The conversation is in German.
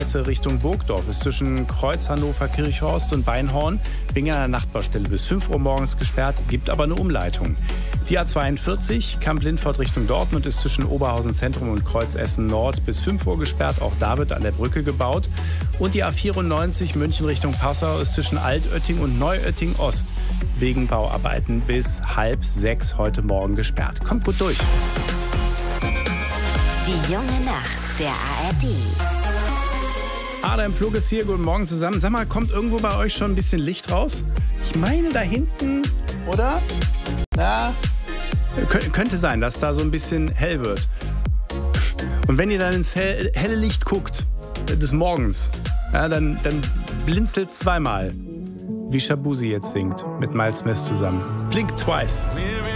Richtung Burgdorf ist zwischen Kreuz Hannover-Kirchhorst und Beinhorn wegen einer Nachtbaustelle bis 5 Uhr morgens gesperrt, gibt aber eine Umleitung. Die A42 Kamp-Lindfort Richtung Dortmund ist zwischen Oberhausen Zentrum und Kreuz Essen Nord bis 5 Uhr gesperrt. Auch da wird an der Brücke gebaut. Und die A94 München Richtung Passau ist zwischen Altötting und Neuötting Ost wegen Bauarbeiten bis 5:30 heute Morgen gesperrt. Kommt gut durch. Die junge Nacht der ARD. Adam Flug ist hier, guten Morgen zusammen. Sag mal, kommt irgendwo bei euch schon ein bisschen Licht raus? Ich meine da hinten, oder? Ja, könnte sein, dass da so ein bisschen hell wird. Und wenn ihr dann ins helle Licht guckt, des Morgens, ja, dann blinzelt zweimal, wie Shabuzi jetzt singt, mit Miles Smith zusammen. Blink twice.